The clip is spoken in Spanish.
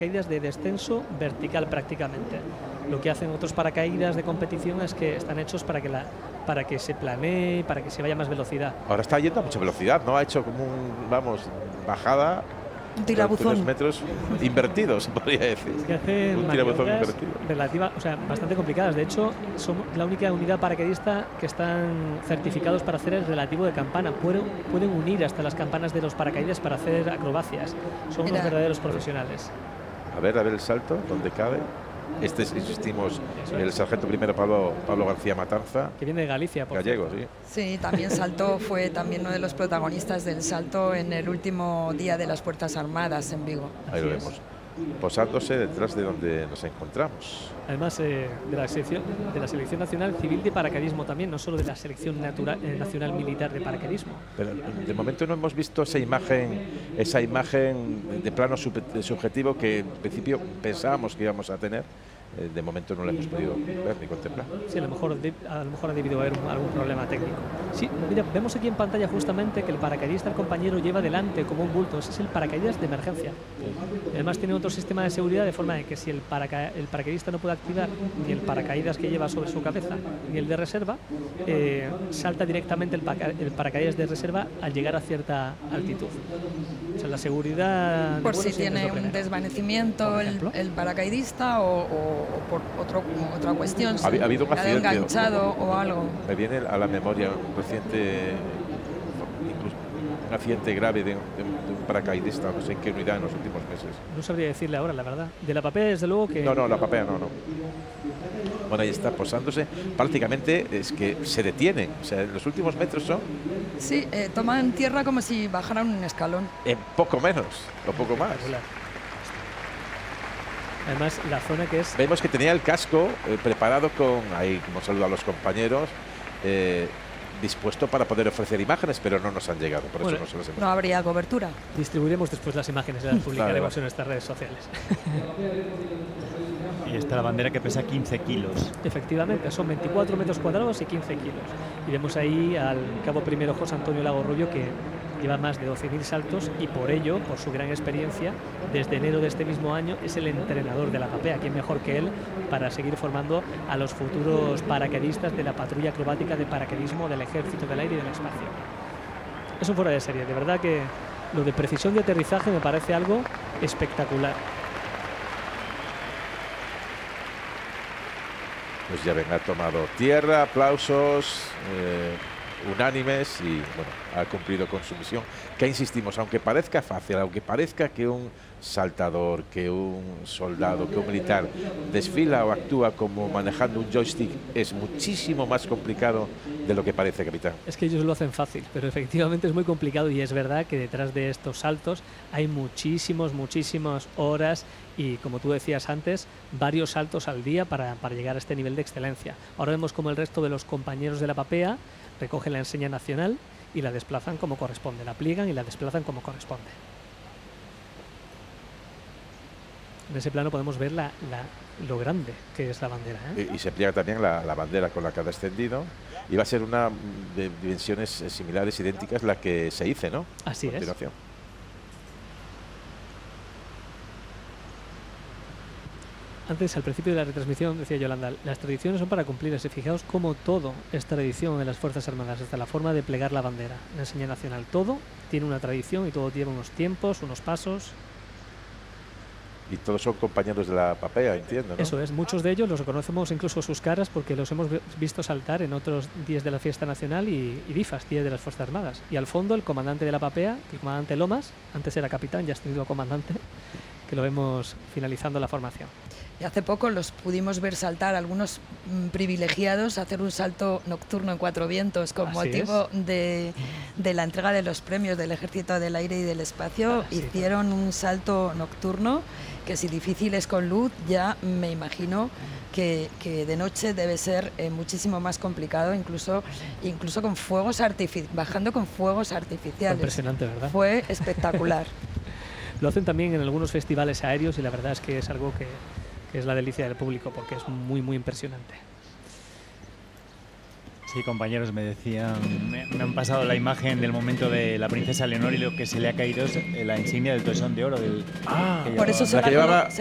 paracaídas de descenso vertical prácticamente. Lo que hacen otros paracaídas de competición es que están hechos para que se planee, para que se vaya más velocidad. Ahora está yendo a mucha velocidad, ¿no? Ha hecho como bajada. Un tirabuzón. Unos metros invertidos, se podría decir. Es que hacen un tirabuzón invertido. Bastante complicadas. De hecho, son la única unidad paracaidista que están certificados para hacer el relativo de campana. Pueden unir hasta las campanas de los paracaídas para hacer acrobacias. Son unos verdaderos profesionales. A ver el salto, donde cabe. Este es, insistimos, el sargento primero Pablo García Matanza. Que viene de Galicia, por gallego, sí. Sí, también saltó, fue también uno de los protagonistas del salto en el último día de las Fuerzas Armadas en Vigo. Ahí lo vemos, posándose detrás de donde nos encontramos. Además de la selección nacional civil de paracaidismo también, no solo de la selección nacional militar de paracaidismo. Pero de momento no hemos visto esa imagen de plano subjetivo que en principio pensábamos que íbamos a tener. De momento no la hemos podido ver ni contemplar. Sí, a lo mejor ha debido haber algún problema técnico. Sí, mira, vemos aquí en pantalla justamente que el paracaidista, el compañero, lleva delante como un bulto. Ese es el paracaídas de emergencia. Además tiene otro sistema de seguridad de forma de que si el paracaidista no puede activar ni el paracaídas que lleva sobre su cabeza ni el de reserva, salta directamente el paracaídas de reserva al llegar a cierta altitud. O sea, la seguridad... Por si tiene un desvanecimiento el paracaidista o por otra cuestión, ha habido un accidente enganchado o algo. Me viene a la memoria un reciente, incluso un accidente grave de un paracaidista, no sé en qué unidad en los últimos meses. No sabría decirle ahora, la verdad. De la Papea, desde luego que... No, la Papea no. Bueno, ahí está posándose. Prácticamente es que se detienen. O sea, en los últimos metros son... Sí, toman tierra como si bajaran un escalón. Poco menos, o poco más. Además, la zona que es... Vemos que tenía el casco preparado ahí hemos saludado a los compañeros, dispuesto para poder ofrecer imágenes, pero no nos han llegado, por eso no se los hemos... No habría cobertura. Distribuiremos después las imágenes, las publicaremos en nuestras redes sociales. Y está la bandera que pesa 15 kilos. Efectivamente, son 24 metros cuadrados y 15 kilos. Y vemos ahí al cabo primero José Antonio Lago Rubio, que lleva más de 12.000 saltos y por ello, por su gran experiencia, desde enero de este mismo año es el entrenador de la Papea. ¿Quién mejor que él para seguir formando a los futuros paracaidistas de la patrulla acrobática de paracaidismo del Ejército del Aire y del Espacio? Es un fuera de serie, de verdad que lo de precisión de aterrizaje me parece algo espectacular. Pues ya ha tomado tierra, aplausos unánimes y bueno, ha cumplido con su misión, que insistimos, aunque parezca fácil, aunque parezca que un saltador, que un soldado, que un militar desfila o actúa como manejando un joystick, es muchísimo más complicado de lo que parece, capitán. Es que ellos lo hacen fácil, pero efectivamente es muy complicado y es verdad que detrás de estos saltos hay muchísimas horas y, como tú decías antes, varios saltos al día para llegar a este nivel de excelencia. Ahora vemos como el resto de los compañeros de la Papea recogen la enseña nacional y la desplazan como corresponde, la pliegan y la desplazan como corresponde. En ese plano podemos ver lo grande que es la bandera, ¿eh? Y se pliega también la bandera con la que ha descendido. Y va a ser una de dimensiones similares, idénticas, la que se hice, ¿no? Así es. Antes, al principio de la retransmisión, decía Yolanda, las tradiciones son para cumplirse. Fijaos cómo todo es tradición en las Fuerzas Armadas, hasta la forma de plegar la bandera, la enseña nacional. Todo tiene una tradición y todo lleva unos tiempos, unos pasos. Y todos son compañeros de la Papea, entiendo, ¿no? Eso es, muchos de ellos los reconocemos incluso sus caras porque los hemos visto saltar en otros días de la fiesta nacional y DIFAS, días de las Fuerzas Armadas. Y al fondo el comandante de la Papea, el comandante Lomas, antes era capitán, ya ha sido comandante, que lo vemos finalizando la formación. Y hace poco los pudimos ver saltar, algunos privilegiados, hacer un salto nocturno en Cuatro Vientos con motivo de la entrega de los premios del Ejército del Aire y del Espacio. Hicieron un salto nocturno que, si difícil es con luz, ya me imagino que de noche debe ser muchísimo más complicado, incluso con fuegos bajando con fuegos artificiales. Impresionante, ¿verdad? Fue espectacular. Lo hacen también en algunos festivales aéreos y la verdad es que es algo que es la delicia del público porque es muy, muy impresionante. Sí, compañeros, me decían, me han pasado la imagen del momento de la princesa Leonor y lo que se le ha caído es la insignia del toisón de oro. Por eso se la que llevaba